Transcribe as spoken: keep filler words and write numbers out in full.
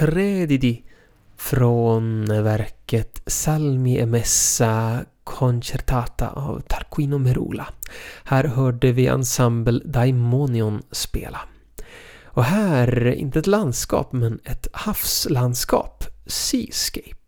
Credidi från verket Salmi e Messa Concertata av Tarquino Merula. Här hörde vi ensemble Daimonion spela. Och här, inte ett landskap men ett havslandskap, Seascape.